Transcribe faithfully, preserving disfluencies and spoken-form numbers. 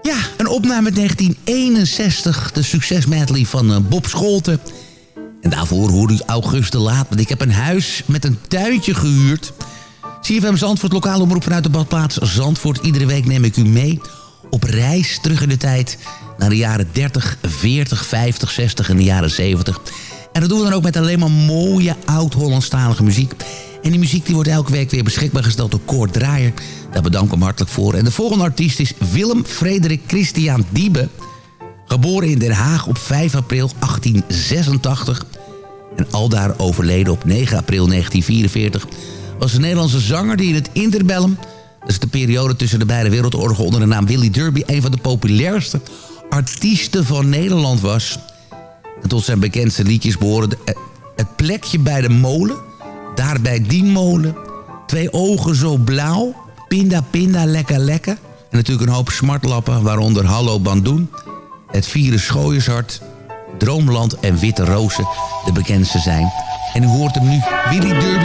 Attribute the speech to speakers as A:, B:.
A: Ja, een opname uit negentien eenenzestig. De succesmedley van uh, Bob Scholten. En daarvoor hoorde u Auguste Laat. Want ik heb een huis met een tuintje gehuurd. C F M Zandvoort, lokale omroep vanuit de badplaats Zandvoort. Iedere week neem ik u mee op reis terug in de tijd naar de jaren dertig, veertig, vijftig, zestig en de jaren zeventig. En dat doen we dan ook met alleen maar mooie oud-Hollandstalige muziek. En die muziek die wordt elke week weer beschikbaar gesteld door Koord Draaier. Daar bedank ik hem hartelijk voor. En de volgende artiest is Willem Frederik Christian Diebe. Geboren in Den Haag op vijf april achttien zesentachtig. En aldaar overleden op negen april negentien vierenveertig. Was een Nederlandse zanger die in het interbellum, dat is de periode tussen de beide wereldoorlogen, onder de naam Willy Derby een van de populairste artiesten van Nederland was. En tot zijn bekendste liedjes behoren de, Het plekje bij de molen, Daar bij die molen, Twee ogen zo blauw, Pinda Pinda lekker lekker. En natuurlijk een hoop smartlappen, waaronder Hallo Bandoen, Het vierde schooiershart, Droomland en Witte rozen de bekendste zijn. En u hoort hem nu, Willy Derby.